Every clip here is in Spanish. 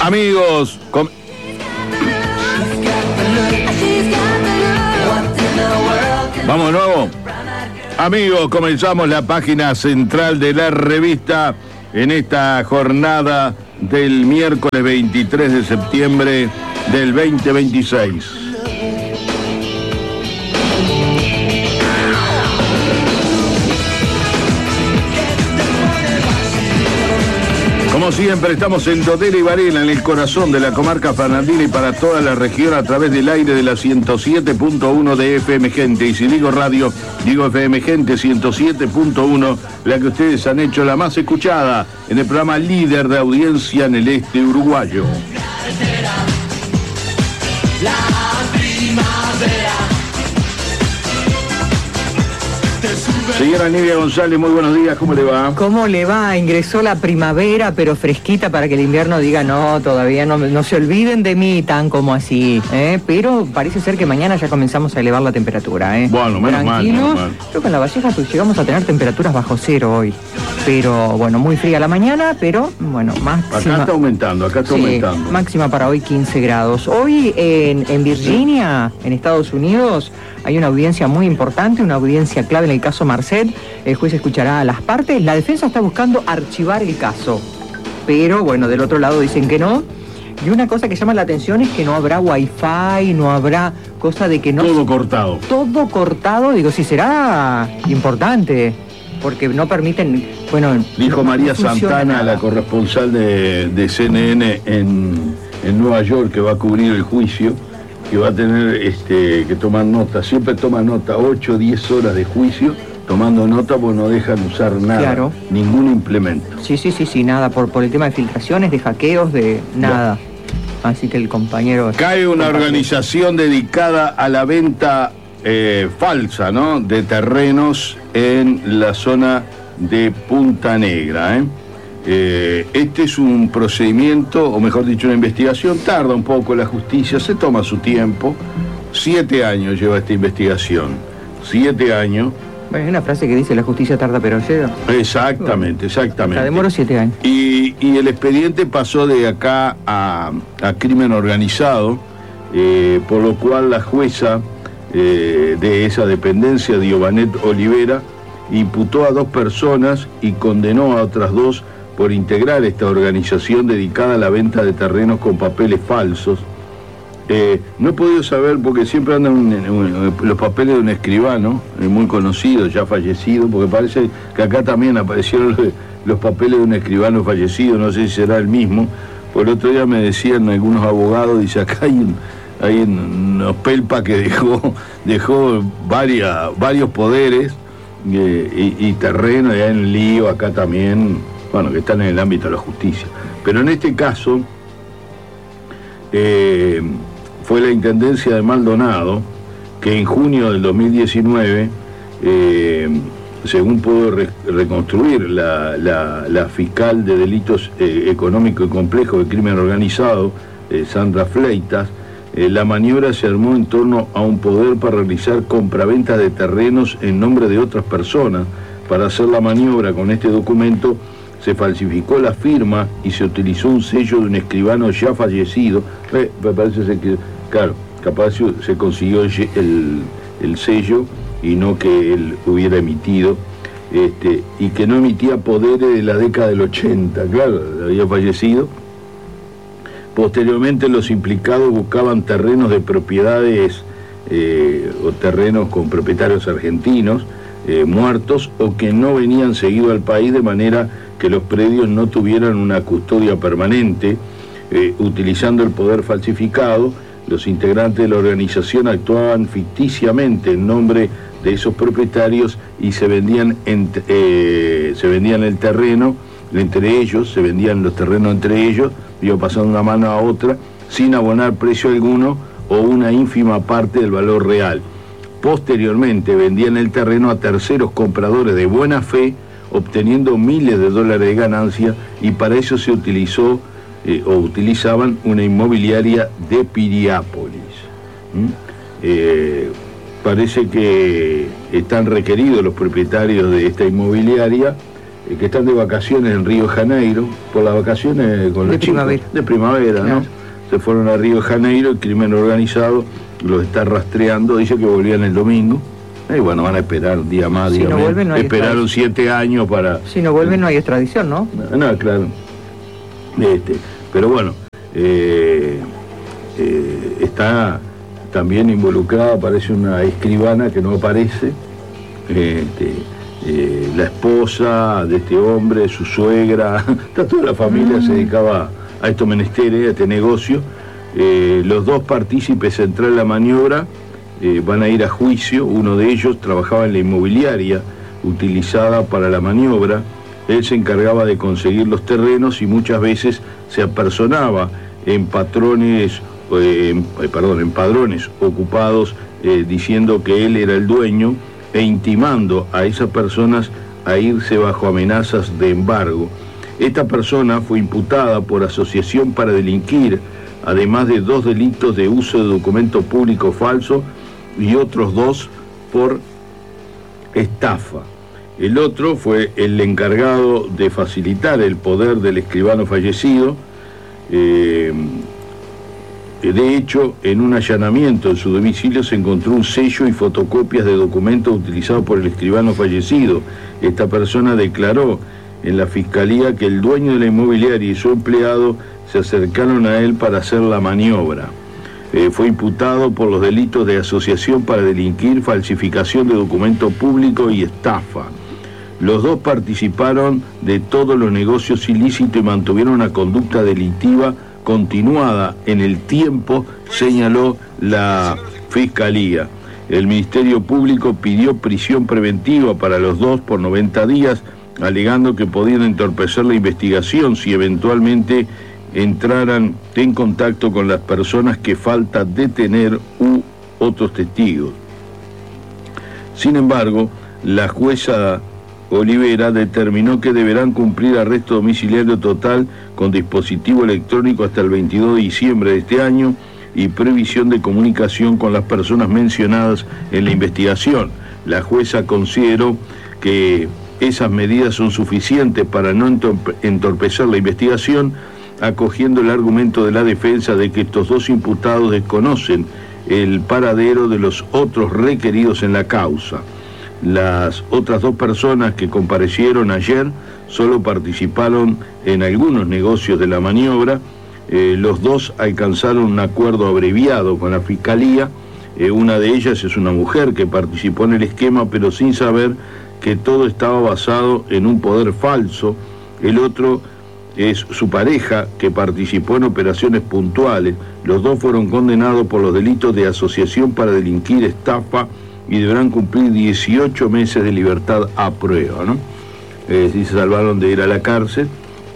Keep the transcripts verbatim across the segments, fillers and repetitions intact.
Amigos, com- vamos de nuevo. Amigos, comenzamos la página central de la revista en esta jornada del miércoles veintitrés de septiembre del veinte veintiséis. Como siempre, estamos en Todela y Varela, en el corazón de la comarca fernandina y para toda la región a través del aire de la ciento siete punto uno de F M Gente. Y si digo radio, digo F M Gente ciento siete punto uno, la que ustedes han hecho la más escuchada en el programa líder de audiencia en el este uruguayo. Señora Nidia González, muy buenos días, ¿cómo le va? ¿Cómo le va? Ingresó la primavera, pero fresquita para que el invierno diga, no, todavía no, no se olviden de mí tan como así, ¿eh? Pero parece ser que mañana ya comenzamos a elevar la temperatura, ¿eh? Bueno, menos mal, menos mal. Yo con La Valleja pues llegamos a tener temperaturas bajo cero hoy, pero bueno, muy fría la mañana, pero bueno, máxima... Acá está aumentando, acá está sí, aumentando. Máxima para hoy quince grados. Hoy en, en Virginia, en Estados Unidos, hay una audiencia muy importante, una audiencia clave en el caso Marcet. El juez escuchará a las partes. La defensa está buscando archivar el caso, pero bueno, del otro lado dicen que no. Y una cosa que llama la atención es que no habrá wifi, no habrá cosa de que no... Todo cortado. Todo cortado, digo, sí será importante, porque no permiten, bueno... Dijo no, María no Santana, nada. la corresponsal de, de C N N en, en Nueva York, que va a cubrir el juicio, que va a tener este, que tomar nota, siempre toma nota, ocho o diez horas de juicio, tomando nota porque no dejan usar nada, Claro. ningún implemento. Sí, sí, sí, sí, nada, por, por el tema de filtraciones, de hackeos, de nada. No. Así que el compañero... Cae una organización dedicada a la venta eh, falsa, ¿no?, de terrenos en la zona de Punta Negra, ¿eh? Eh, este es un procedimiento, o mejor dicho, una investigación, tarda un poco la justicia, se toma su tiempo, siete años lleva esta investigación, siete años. Bueno, hay una frase que dice, la justicia tarda pero llega. Exactamente, exactamente. La demoró siete años. Y, y el expediente pasó de acá a, a crimen organizado, eh, por lo cual la jueza eh, de esa dependencia, Diovanet Olivera, imputó a dos personas y condenó a otras dos por integrar esta organización dedicada a la venta de terrenos con papeles falsos. Eh, no he podido saber, porque siempre andan un, un, los papeles de un escribano, eh, muy conocido, ya fallecido, porque parece que acá también aparecieron los, los papeles de un escribano fallecido, no sé si será el mismo. Por el otro día me decían algunos abogados, dice, acá hay, un, hay unos pelpa que dejó, dejó varias, varios poderes eh, y, y terreno, allá en el lío, acá también, bueno, que están en el ámbito de la justicia. Pero en este caso... Eh, fue la Intendencia de Maldonado que en junio del dos mil diecinueve, eh, según pudo re reconstruir la, la, la fiscal de delitos eh, económicos y complejos de crimen organizado, eh, Sandra Fleitas, eh, la maniobra se armó en torno a un poder para realizar compraventa de terrenos en nombre de otras personas. Para hacer la maniobra con este documento se falsificó la firma y se utilizó un sello de un escribano ya fallecido. Eh, me parece que, claro, capaz se consiguió el, el sello y no que él hubiera emitido, este, y que no emitía poderes de la década del ochenta, claro, había fallecido. Posteriormente los implicados buscaban terrenos de propiedades eh, o terrenos con propietarios argentinos eh, muertos o que no venían seguidos al país, de manera que los predios no tuvieran una custodia permanente. Eh, utilizando el poder falsificado, los integrantes de la organización actuaban ficticiamente en nombre de esos propietarios y se vendían, ent eh, se vendían el terreno entre ellos, se vendían los terrenos entre ellos, iba pasando una mano a otra, sin abonar precio alguno o una ínfima parte del valor real. Posteriormente vendían el terreno a terceros compradores de buena fe, obteniendo miles de dólares de ganancia, y para eso se utilizó eh, o utilizaban una inmobiliaria de Piriápolis. ¿Mm? Eh, parece que están requeridos los propietarios de esta inmobiliaria eh, que están de vacaciones en Río de Janeiro, por las vacaciones con los de chicos, primavera. de primavera, claro. ¿no? Se fueron a Río de Janeiro, el crimen organizado los está rastreando, dice que volvían el domingo. Y bueno, van a esperar un día más, si día no menos. Vuelven, no hay Esperaron siete años para... Si no vuelven no hay extradición, ¿no? No, no claro. Este, pero bueno, eh, eh, está también involucrada, parece una escribana que no aparece, este, eh, la esposa de este hombre, su suegra, toda la familia mm. se dedicaba a estos menesteres, a este negocio. Eh, los dos partícipes centrales de la maniobra eh, van a ir a juicio. Uno de ellos trabajaba en la inmobiliaria utilizada para la maniobra. Él se encargaba de conseguir los terrenos y muchas veces se apersonaba en patrones, eh, en, eh, perdón, en padrones ocupados, eh, diciendo que él era el dueño e intimando a esas personas a irse bajo amenazas de embargo. Esta persona fue imputada por asociación para delinquir, además de dos delitos de uso de documento público falso y otros dos por estafa. El otro fue el encargado de facilitar el poder del escribano fallecido. Eh, de hecho, en un allanamiento en su domicilio se encontró un sello y fotocopias de documentos utilizados por el escribano fallecido. Esta persona declaró en la fiscalía que el dueño de la inmobiliaria y su empleado se acercaron a él para hacer la maniobra. Eh, fue imputado por los delitos de asociación para delinquir, falsificación de documento público y estafa. Los dos participaron de todos los negocios ilícitos y mantuvieron una conducta delictiva continuada en el tiempo, señaló la Fiscalía. El Ministerio Público pidió prisión preventiva para los dos por noventa días, alegando que podían entorpecer la investigación si eventualmente entraran en contacto con las personas que falta detener u otros testigos. Sin embargo, la jueza Olivera determinó que deberán cumplir arresto domiciliario total con dispositivo electrónico hasta el veintidós de diciembre de este año y previsión de comunicación con las personas mencionadas en la investigación. La jueza consideró que esas medidas son suficientes para no entorpecer la investigación, acogiendo el argumento de la defensa de que estos dos imputados desconocen el paradero de los otros requeridos en la causa. Las otras dos personas que comparecieron ayer solo participaron en algunos negocios de la maniobra. Eh, los dos alcanzaron un acuerdo abreviado con la Fiscalía. Eh, una de ellas es una mujer que participó en el esquema, pero sin saber que todo estaba basado en un poder falso. El otro es su pareja, que participó en operaciones puntuales. Los dos fueron condenados por los delitos de asociación para delinquir, estafa, y deberán cumplir dieciocho meses de libertad a prueba, ¿no? Eh, sí se salvaron de ir a la cárcel,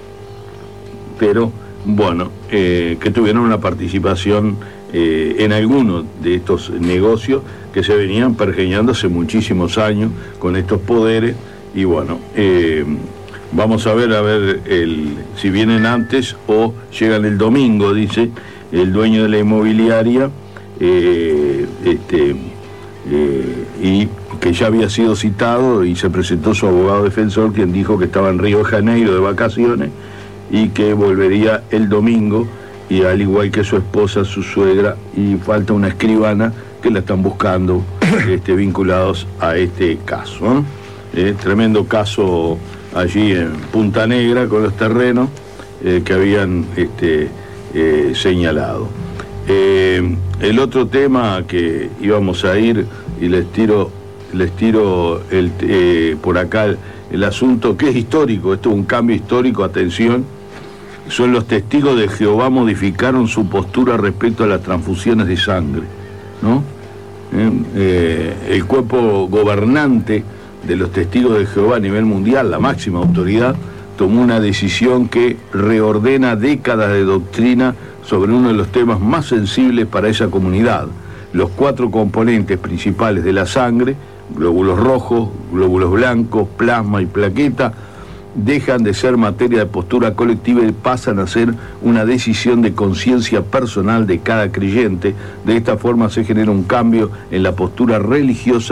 pero bueno, eh, que tuvieron una participación eh, en algunos de estos negocios que se venían pergeñando hace muchísimos años con estos poderes. Y bueno, eh, vamos a ver a ver el, si vienen antes o llegan el domingo, dice el dueño de la inmobiliaria, eh, este Eh, y que ya había sido citado y se presentó su abogado defensor, quien dijo que estaba en Río de Janeiro de vacaciones y que volvería el domingo, y al igual que su esposa, su suegra, y falta una escribana que la están buscando, este, vinculados a este caso, ¿no? Eh, tremendo caso allí en Punta Negra con los terrenos eh, que habían este, eh, señalado. Eh, el otro tema que íbamos a ir, y les tiro, les tiro el, eh, por acá el, el asunto que es histórico, esto es un cambio histórico, atención, son los testigos de Jehová modificaron su postura respecto a las transfusiones de sangre, ¿no? Eh, eh, el cuerpo gobernante de los testigos de Jehová a nivel mundial, la máxima autoridad, tomó una decisión que reordena décadas de doctrina sobre uno de los temas más sensibles para esa comunidad. Los cuatro componentes principales de la sangre, glóbulos rojos, glóbulos blancos, plasma y plaqueta, dejan de ser materia de postura colectiva y pasan a ser una decisión de conciencia personal de cada creyente. De esta forma se genera un cambio en la postura religiosa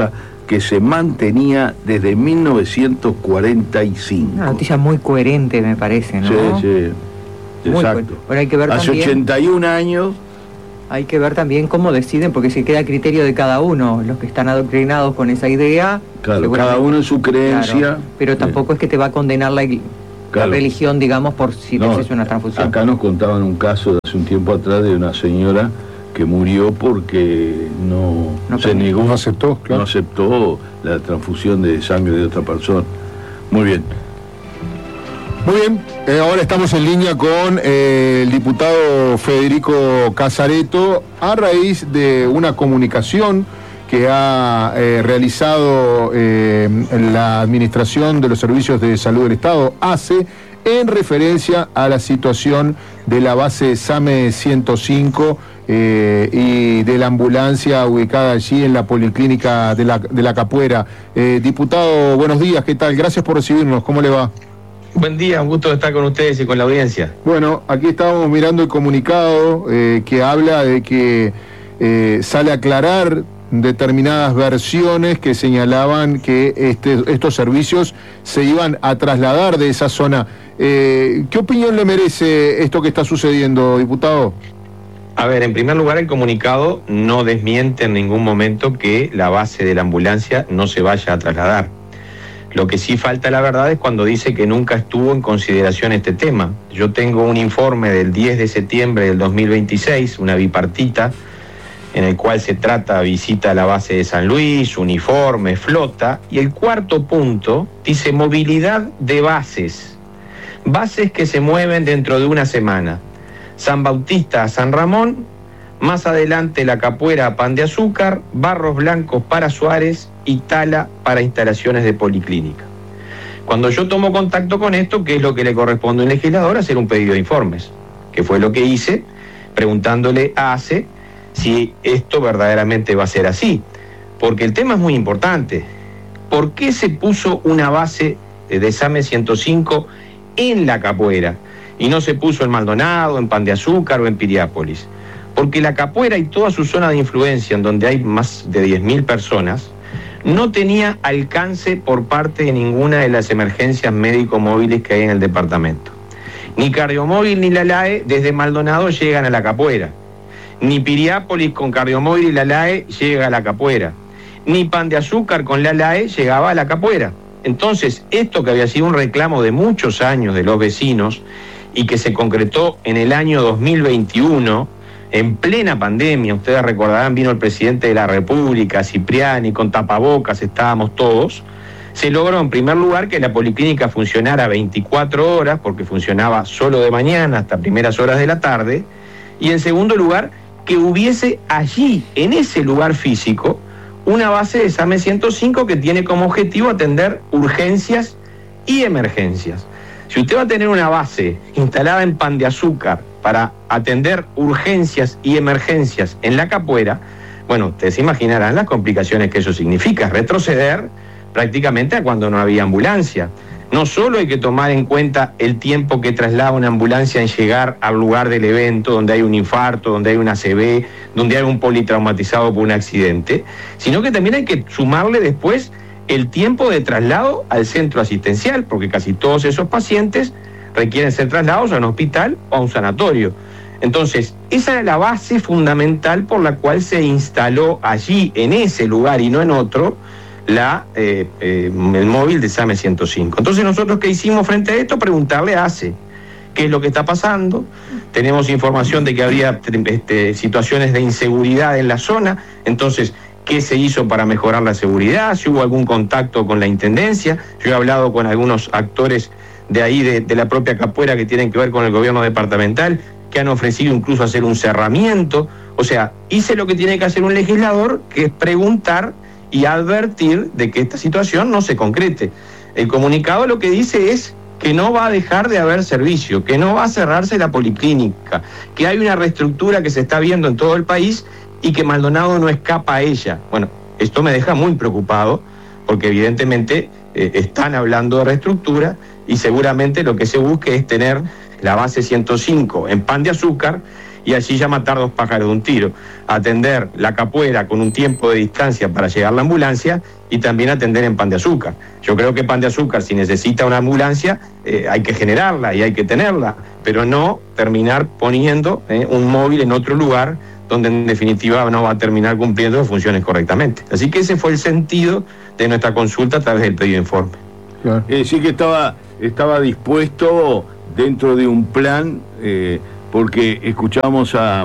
que se mantenía desde mil novecientos cuarenta y cinco. Una noticia muy coherente, me parece, ¿no? Sí, sí, muy exacto. Pero hay que ver Hace también, ochenta y un años... Hay que ver también cómo deciden, porque se queda a criterio de cada uno, los que están adoctrinados con esa idea. Claro, cada uno en su creencia. Claro, pero tampoco es que te va a condenar la, claro. la religión, digamos, por si no, te haces una transfusión. Acá nos contaban un caso de hace un tiempo atrás de una señora que murió porque no, no se negó, no aceptó, claro. no aceptó la transfusión de sangre de otra persona. Muy bien. Muy bien, eh, ahora estamos en línea con eh, el diputado Federico Casareto a raíz de una comunicación que ha eh, realizado eh, la Administración de los Servicios de Salud del Estado, A C E, en referencia a la situación de la base SAME ciento cinco eh, y de la ambulancia ubicada allí en la Policlínica de la, de la Capuera. Eh, diputado, buenos días, ¿qué tal? Gracias por recibirnos, ¿cómo le va? Buen día, un gusto estar con ustedes y con la audiencia. Bueno, aquí estábamos mirando el comunicado eh, que habla de que eh, sale a aclarar determinadas versiones que señalaban que este, estos servicios se iban a trasladar de esa zona. Eh, ¿Qué opinión le merece esto que está sucediendo, diputado? A ver, en primer lugar, el comunicado no desmiente en ningún momento que la base de la ambulancia no se vaya a trasladar. Lo que sí falta, la verdad, es cuando dice que nunca estuvo en consideración este tema. Yo tengo un informe del diez de septiembre del dos mil veintiséis, una bipartita, en el cual se trata visita a la base de San Luis, uniforme, flota, y el cuarto punto dice movilidad de bases. Bases que se mueven dentro de una semana. San Bautista a San Ramón, más adelante La Capuera a Pan de Azúcar, Barros Blancos para Suárez y Tala para instalaciones de policlínica. Cuando yo tomo contacto con esto, ¿qué es lo que le corresponde a un legislador? Hacer un pedido de informes, que fue lo que hice, preguntándole a A C E si esto verdaderamente va a ser así. Porque el tema es muy importante. ¿Por qué se puso una base de SAME ciento cinco en La Capuera y no se puso en Maldonado, en Pan de Azúcar o en Piriápolis? Porque La Capuera y toda su zona de influencia, en donde hay más de diez mil personas, no tenía alcance por parte de ninguna de las emergencias médico-móviles que hay en el departamento. Ni Cardiomóvil ni la L A E desde Maldonado llegan a La Capuera. Ni Piriápolis con Cardiomóvil y la L A E llega a La Capuera. Ni Pan de Azúcar con la L A E llegaba a La Capuera. Entonces, esto que había sido un reclamo de muchos años de los vecinos y que se concretó en el año dos mil veintiuno, en plena pandemia, ustedes recordarán, vino el presidente de la República, Cipriani, con tapabocas, estábamos todos, se logró en primer lugar que la policlínica funcionara veinticuatro horas, porque funcionaba solo de mañana hasta primeras horas de la tarde, y en segundo lugar, que hubiese allí, en ese lugar físico, una base de SAME ciento cinco que tiene como objetivo atender urgencias y emergencias. Si usted va a tener una base instalada en Pan de Azúcar para atender urgencias y emergencias en La Capuera, bueno, ustedes se imaginarán las complicaciones que eso significa, retroceder prácticamente a cuando no había ambulancia. No solo hay que tomar en cuenta el tiempo que traslada una ambulancia en llegar al lugar del evento, donde hay un infarto, donde hay una A C V, donde hay un politraumatizado por un accidente, sino que también hay que sumarle después el tiempo de traslado al centro asistencial, porque casi todos esos pacientes requieren ser trasladados a un hospital o a un sanatorio. Entonces, esa era la base fundamental por la cual se instaló allí, en ese lugar y no en otro, la, eh, eh, el móvil de SAME ciento cinco. Entonces, nosotros, ¿qué hicimos frente a esto? Preguntarle a A C E qué es lo que está pasando. Tenemos información de que habría este, situaciones de inseguridad en la zona. Entonces, ¿qué se hizo para mejorar la seguridad? Si hubo algún contacto con la Intendencia. Yo he hablado con algunos actores de ahí, de, de la propia Capuera, que tienen que ver con el gobierno departamental, que han ofrecido incluso hacer un cerramiento. O sea, hice lo que tiene que hacer un legislador, que es preguntar y advertir de que esta situación no se concrete. El comunicado lo que dice es que no va a dejar de haber servicio, que no va a cerrarse la policlínica, que hay una reestructura que se está viendo en todo el país y que Maldonado no escapa a ella. Bueno, esto me deja muy preocupado, porque evidentemente eh, están hablando de reestructura y seguramente lo que se busque es tener la base ciento cinco en Pan de Azúcar y allí ya matar dos pájaros de un tiro, atender la Capuera con un tiempo de distancia para llegar la ambulancia y también atender en Pan de Azúcar. Yo creo que Pan de Azúcar, si necesita una ambulancia, eh, hay que generarla y hay que tenerla, pero no terminar poniendo eh, un móvil en otro lugar donde en definitiva no va a terminar cumpliendo sus funciones correctamente. Así que ese fue el sentido de nuestra consulta a través del pedido de informe. Claro. Es decir, que estaba, estaba dispuesto dentro de un plan, eh, porque escuchamos a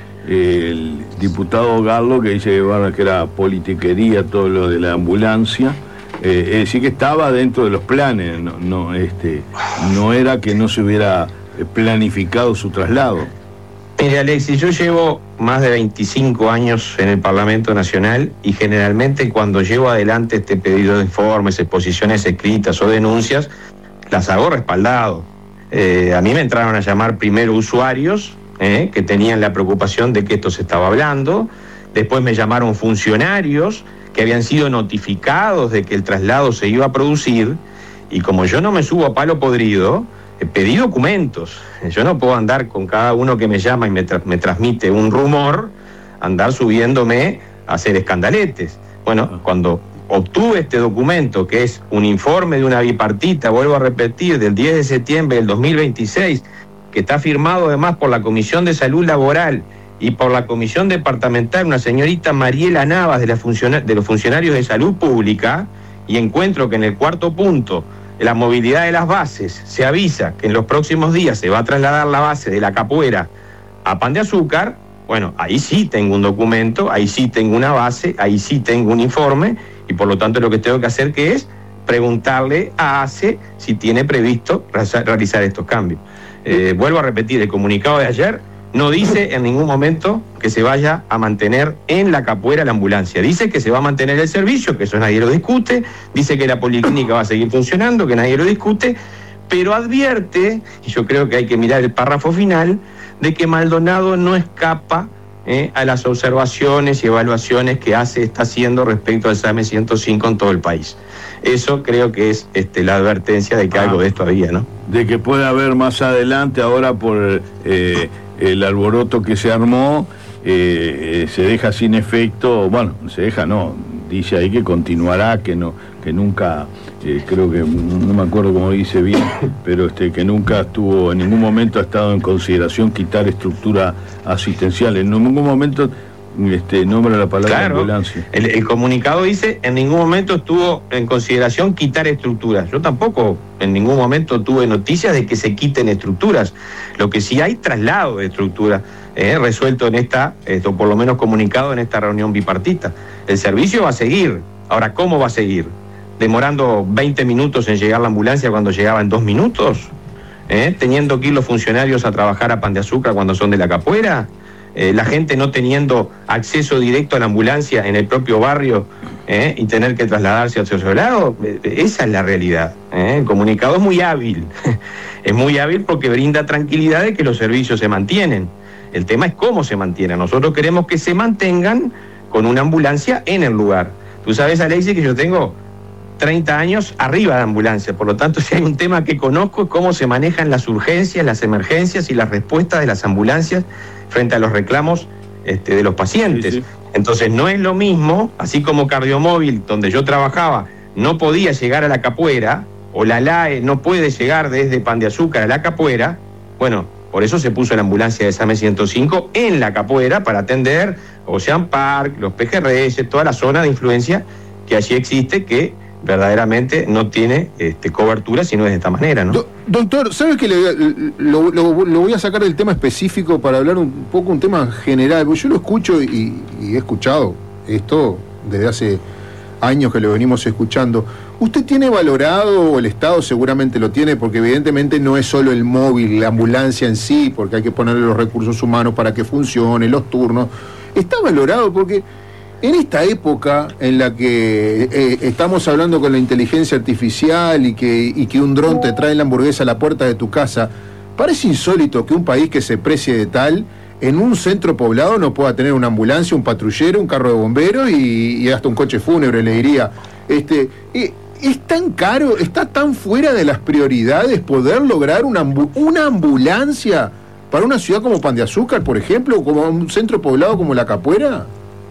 eh, el diputado Garlo que dice bueno, que era politiquería todo lo de la ambulancia, eh, es decir, que estaba dentro de los planes, no, no, este, no era que no se hubiera planificado su traslado. Mire, Alexis, yo llevo más de veinticinco años en el Parlamento Nacional y generalmente cuando llevo adelante este pedido de informes, exposiciones escritas o denuncias, las hago respaldado. Eh, a mí me entraron a llamar primero usuarios eh, que tenían la preocupación de que esto se estaba hablando, después me llamaron funcionarios que habían sido notificados de que el traslado se iba a producir y como yo no me subo a palo podrido, pedí documentos. Yo no puedo andar con cada uno que me llama y me, tra- me transmite un rumor, andar subiéndome a hacer escandaletes. Bueno, cuando obtuve este documento, que es un informe de una bipartita, vuelvo a repetir, del diez de septiembre del dos mil veintiséis, que está firmado además por la Comisión de Salud Laboral y por la Comisión Departamental, una señorita Mariela Navas de, la funciona- de los funcionarios de salud pública, y encuentro que en el cuarto punto, la movilidad de las bases, se avisa que en los próximos días se va a trasladar la base de la Capuera a Pan de Azúcar, bueno, ahí sí tengo un documento, ahí sí tengo una base, ahí sí tengo un informe, y por lo tanto lo que tengo que hacer que es preguntarle a ACE si tiene previsto realizar estos cambios. Eh, vuelvo a repetir, el comunicado de ayer no dice en ningún momento que se vaya a mantener en la Capuera la ambulancia. Dice que se va a mantener el servicio, que eso nadie lo discute, dice que la policlínica va a seguir funcionando, que nadie lo discute, pero advierte, y yo creo que hay que mirar el párrafo final, de que Maldonado no escapa eh, a las observaciones y evaluaciones que ACE está haciendo respecto al SAME ciento cinco en todo el país. Eso creo que es este, la advertencia de que ah, algo de esto había, ¿no? De que puede haber más adelante, ahora por eh, el alboroto que se armó, eh, se deja sin efecto, bueno, se deja, no, dice ahí que continuará, que no, que nunca, eh, creo que, no me acuerdo cómo dice bien, pero este, que nunca estuvo, en ningún momento ha estado en consideración quitar estructura asistencial, en ningún momento este, nombra la palabra claro, ambulancia. El, el comunicado dice, en ningún momento estuvo en consideración quitar estructuras. Yo tampoco en ningún momento tuve noticias de que se quiten estructuras. Lo que sí hay traslado de estructuras eh, resuelto en esta, esto por lo menos comunicado en esta reunión bipartita. El servicio va a seguir. Ahora, ¿cómo va a seguir? ¿Demorando veinte minutos en llegar la ambulancia cuando llegaba en dos minutos? ¿Eh? ¿Teniendo que ir los funcionarios a trabajar a Pan de Azúcar cuando son de la Capuera? Eh, la gente no teniendo acceso directo a la ambulancia en el propio barrio eh, y tener que trasladarse hacia otro lado, eh, esa es la realidad. Eh. El comunicado es muy hábil, es muy hábil porque brinda tranquilidad de que los servicios se mantienen. El tema es cómo se mantienen. Nosotros queremos que se mantengan con una ambulancia en el lugar. Tú sabes, Alexis, que yo tengo treinta años arriba de ambulancia, por lo tanto, si hay un tema que conozco es cómo se manejan las urgencias, las emergencias y las respuestas de las ambulancias frente a los reclamos este, de los pacientes. Sí, sí. Entonces no es lo mismo, así como Cardiomóvil, donde yo trabajaba, no podía llegar a la Capuera, o la L A E no puede llegar desde Pan de Azúcar a la Capuera, bueno, por eso se puso la ambulancia de SAME ciento cinco en la Capuera para atender Ocean Park, los pejerreyes, toda la zona de influencia que allí existe, que verdaderamente no tiene este, cobertura si no es de esta manera, ¿no? Do, doctor, ¿sabes que le, lo, lo, lo voy a sacar del tema específico para hablar un poco un tema general? Porque yo lo escucho y, y he escuchado esto desde hace años que lo venimos escuchando. ¿Usted tiene valorado, o el Estado seguramente lo tiene, porque evidentemente no es solo el móvil, la ambulancia en sí, porque hay que ponerle los recursos humanos para que funcione, los turnos? ¿Está valorado? Porque en esta época en la que eh, estamos hablando con la inteligencia artificial y que, y que un dron te trae la hamburguesa a la puerta de tu casa, parece insólito que un país que se precie de tal, en un centro poblado no pueda tener una ambulancia, un patrullero, un carro de bomberos y, y hasta un coche fúnebre, le diría. Este, eh, ¿Es tan caro, está tan fuera de las prioridades poder lograr una, ambu- una ambulancia para una ciudad como Pan de Azúcar, por ejemplo, o como un centro poblado como La Capuera?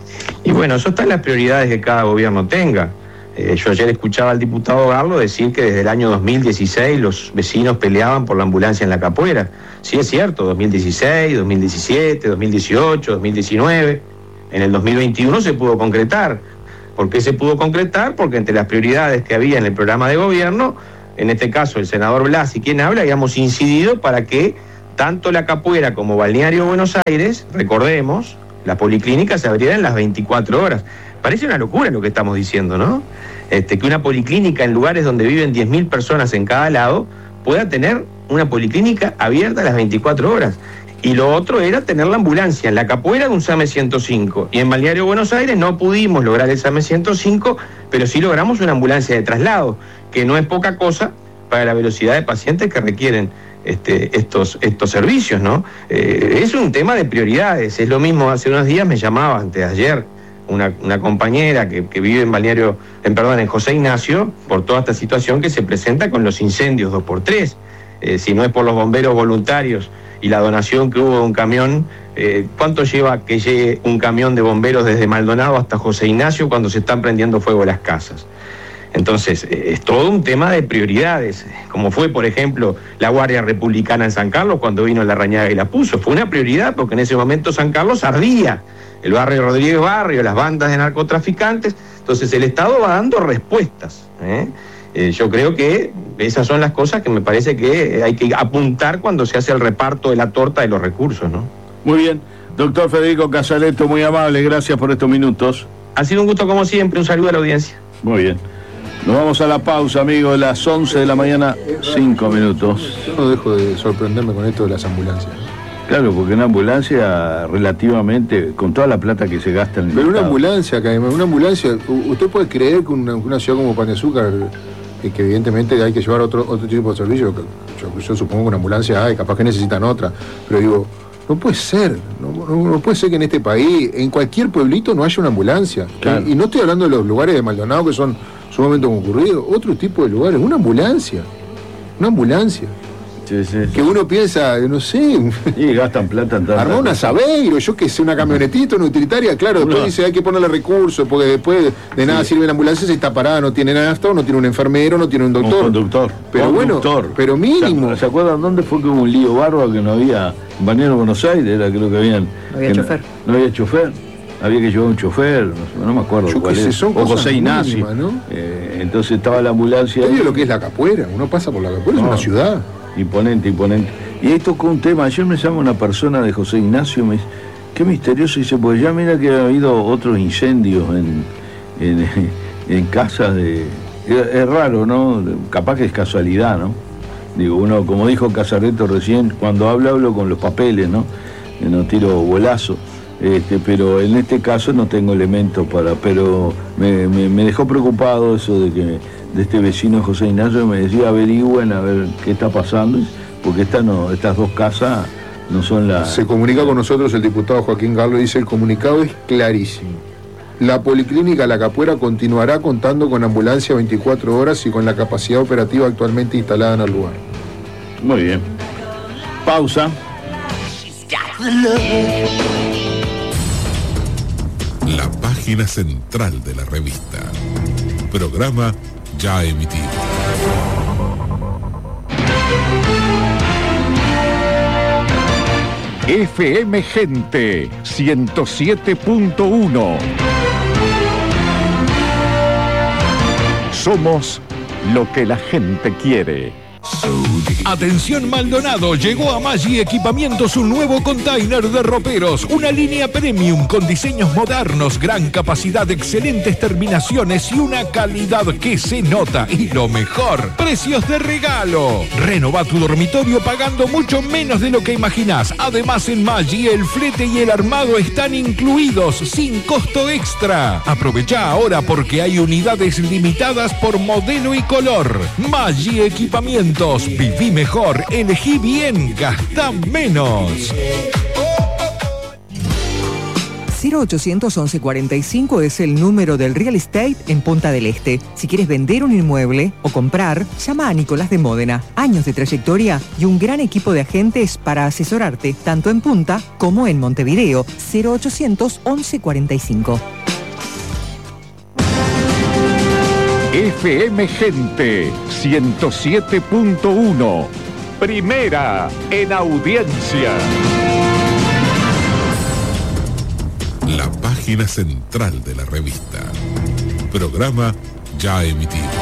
Y bueno, eso está en las prioridades que cada gobierno tenga. Eh, yo ayer escuchaba al diputado Garlo decir que desde el año dos mil dieciséis los vecinos peleaban por la ambulancia en La Capuera. Sí, es cierto, dos mil dieciséis, dos mil diecisiete, dos mil dieciocho, dos mil diecinueve. En el dos mil veintiuno se pudo concretar. ¿Por qué se pudo concretar? Porque entre las prioridades que había en el programa de gobierno, en este caso el senador Blas y quien habla, habíamos incidido para que tanto La Capuera como Balneario Buenos Aires, recordemos, la policlínica se abriera en las veinticuatro horas. Parece una locura lo que estamos diciendo, ¿no? Este, que una policlínica en lugares donde viven diez mil personas en cada lado pueda tener una policlínica abierta a las veinticuatro horas. Y lo otro era tener la ambulancia en La Capuera de un SAME ciento cinco. Y en Balneario Buenos Aires no pudimos lograr el SAME ciento cinco, pero sí logramos una ambulancia de traslado, que no es poca cosa para la velocidad de pacientes que requieren este, estos, estos servicios, ¿no? Eh, es un tema de prioridades. Es lo mismo, hace unos días me llamaba, antes de ayer, Una, una compañera que, que vive en Balneario, en perdón, en José Ignacio, por toda esta situación que se presenta con los incendios dos por tres. Eh, si no es por los bomberos voluntarios y la donación que hubo de un camión, eh, ¿cuánto lleva que llegue un camión de bomberos desde Maldonado hasta José Ignacio cuando se están prendiendo fuego las casas? Entonces, eh, es todo un tema de prioridades, como fue, por ejemplo, la Guardia Republicana en San Carlos cuando vino la Rañaga y la puso. Fue una prioridad porque en ese momento San Carlos ardía. El barrio Rodríguez Barrio, las bandas de narcotraficantes. Entonces el Estado va dando respuestas. ¿eh? Eh, yo creo que esas son las cosas que me parece que hay que apuntar cuando se hace el reparto de la torta de los recursos, ¿no? Muy bien. Doctor Federico Casareto, muy amable, gracias por estos minutos. Ha sido un gusto como siempre, un saludo a la audiencia. Muy bien. Nos vamos a la pausa, amigos, las once de la mañana, cinco minutos. Yo no dejo de sorprenderme con esto de las ambulancias. Claro, porque una ambulancia relativamente, con toda la plata que se gasta en el Pero Estado. una ambulancia, acá, una ambulancia, usted puede creer que una, una ciudad como Pan de Azúcar, que, que evidentemente hay que llevar otro otro tipo de servicio, yo, yo supongo que una ambulancia hay, capaz que necesitan otra, pero digo, no puede ser, no, no, no puede ser que en este país, en cualquier pueblito no haya una ambulancia. Claro. Y, y no estoy hablando de los lugares de Maldonado que son sumamente concurridos, otro tipo de lugares, una ambulancia, una ambulancia. Sí, sí, sí. Que uno piensa, no sé... Y gastan plata en tanta Armar una cosa. Sabeiro, yo que sé, una camionetita, una utilitaria, claro, después Una- dice hay que ponerle recursos, porque después de nada Sí. sirve la ambulancia si está parada, no tiene nafta, no tiene un enfermero, no tiene un doctor. Un conductor. Pero Conductor. bueno, pero mínimo. ¿Se, ¿Se acuerdan dónde fue que hubo un lío bárbaro que no había en Balneario Buenos Aires? Era creo que habían... No había que chofer. No, no había chofer. Había que llevar un chofer, no, sé, no me acuerdo Yo cuál qué sé, es. son O cosas José Ignacio. mínimas, ¿no? Eh, entonces estaba la ambulancia. ¿Usted ahí. vio lo que es la Capuera? Uno pasa por la Capuera, No. es una ciudad. Imponente, imponente. Y ahí tocó un tema. Ayer me llama una persona de José Ignacio, me dice, qué misterioso. Dice, pues ya mira que ha habido otros incendios en, en, en casas de... Es, es raro, ¿no? Capaz que es casualidad, ¿no? Digo, uno, como dijo Casareto recién, cuando hablo, hablo con los papeles, ¿no? No tiro bolazo. Este, pero en este caso no tengo elementos para... Pero me, me, me dejó preocupado eso de que... de este vecino José Ignacio, me decía averigüen a ver qué está pasando, porque esta no, estas dos casas no son las... Se comunica con nosotros el diputado Joaquín Garlo y dice el comunicado es clarísimo. La Policlínica La Capuera continuará contando con ambulancia veinticuatro horas y con la capacidad operativa actualmente instalada en el lugar. Muy bien. Pausa. La página central de la revista. Programa ya emitido. F M Gente ciento siete punto uno. Somos lo que la gente quiere. Atención Maldonado, llegó a Maggi Equipamientos un nuevo container de roperos, una línea premium con diseños modernos, gran capacidad, excelentes terminaciones y una calidad que se nota. Y lo mejor, precios de regalo. Renova tu dormitorio pagando mucho menos de lo que imaginás. Además en Maggi el flete y el armado están incluidos sin costo extra. Aprovecha ahora porque hay unidades limitadas por modelo y color. Maggi Equipamientos. Viví mejor, elegí bien, gastá menos. cero ochocientos once cuarenta y cinco es el número del real estate en Punta del Este. Si quieres vender un inmueble o comprar, llama a Nicolás de Módena. Años de trayectoria y un gran equipo de agentes para asesorarte, tanto en Punta como en Montevideo. cero ochocientos once cuarenta y cinco. F M Gente ciento siete punto uno. Primera en audiencia. La página central de la revista. Programa ya emitido.